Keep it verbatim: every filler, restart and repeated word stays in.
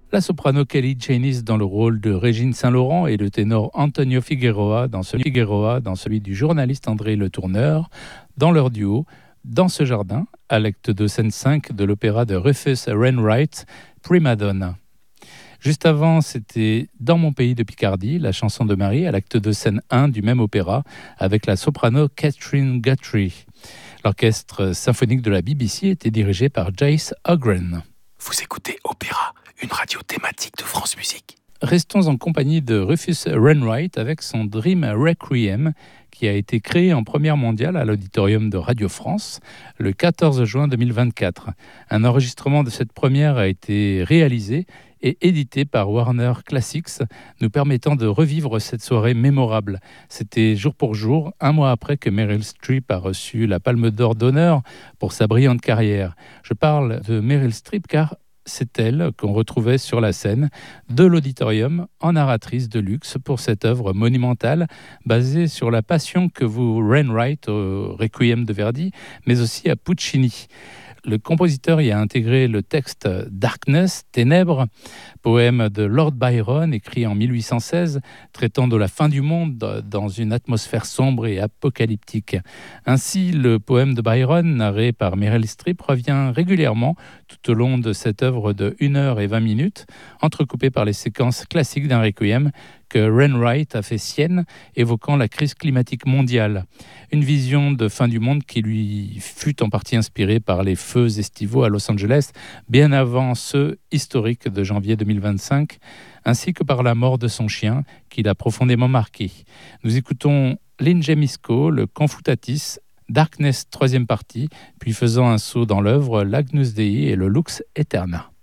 La soprano Kelly Janis dans le rôle de Régine Saint-Laurent et le ténor Antonio Figueroa dans celui, Figueroa dans celui du journaliste André Le Tourneur, dans leur duo « Dans ce jardin » à l'acte deux scène cinq de l'opéra de Rufus Wainwright, Prima Donna. Juste avant, c'était « Dans mon pays de Picardie », la chanson de Marie à l'acte deux scène un du même opéra avec la soprano Catherine Guthrie. L'orchestre symphonique de la B B C était dirigé par Jace Ogren. Vous écoutez Opéra, une radio thématique de France Musique. Restons en compagnie de Rufus Wainwright avec son Dream Requiem qui a été créé en première mondiale à l'auditorium de Radio France le quatorze juin deux mille vingt-quatre. Un enregistrement de cette première a été réalisé et édité par Warner Classics, nous permettant de revivre cette soirée mémorable. C'était jour pour jour, un mois après que Meryl Streep a reçu la Palme d'Or d'honneur pour sa brillante carrière. Je parle de Meryl Streep car c'est elle qu'on retrouvait sur la scène de l'auditorium en narratrice de luxe pour cette œuvre monumentale basée sur la passion que vous Wainwright au Requiem de Verdi, mais aussi à Puccini. Le compositeur y a intégré le texte Darkness, Ténèbres, poème de Lord Byron écrit en mille huit cent seize, traitant de la fin du monde dans une atmosphère sombre et apocalyptique. Ainsi, le poème de Byron, narré par Meryl Streep, revient régulièrement tout au long de cette œuvre de une heure et vingt minutes, entrecoupée par les séquences classiques d'un requiem que Wainwright a fait sienne, évoquant la crise climatique mondiale. Une vision de fin du monde qui lui fut en partie inspirée par les feux estivaux à Los Angeles, bien avant ceux historiques de janvier deux mille vingt-cinq, ainsi que par la mort de son chien, qui l'a profondément marqué. Nous écoutons l'Ingemisco, le Confutatis, Darkness, troisième partie, puis faisant un saut dans l'œuvre, l'Agnus Dei et le Lux Aeterna.